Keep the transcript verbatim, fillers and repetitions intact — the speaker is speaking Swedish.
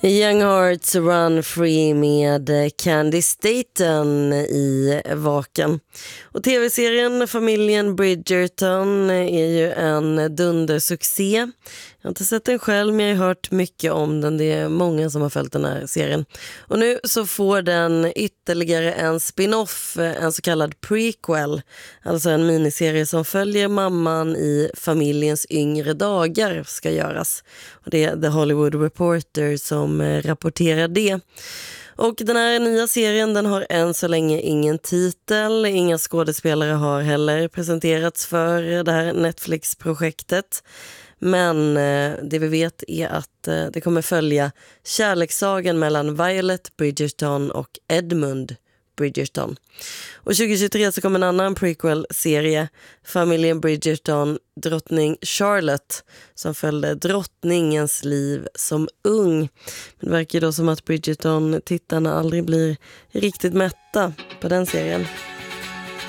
Young Hearts Run Free med Candy Staten i vaken. Och tv-serien Familjen Bridgerton är ju en dundersuccé. Jag har inte sett den själv, men jag har hört mycket om den. Det är många som har följt den här serien. Och nu så får den ytterligare en spin-off, en så kallad prequel. Alltså en miniserie som följer mamman i familjens yngre dagar ska göras. Och det är The Hollywood Reporter som rapporterar det. Och den här nya serien, den har än så länge ingen titel. Inga skådespelare har heller presenterats för det här Netflix-projektet. Men eh, det vi vet är att eh, det kommer följa kärlekssagan mellan Violet Bridgerton och Edmund Bridgerton. Och tjugo tjugotre så kommer en annan prequel-serie, Familjen Bridgerton, drottning Charlotte, som följde drottningens liv som ung. Men det verkar då som att Bridgerton-tittarna aldrig blir riktigt mätta på den serien.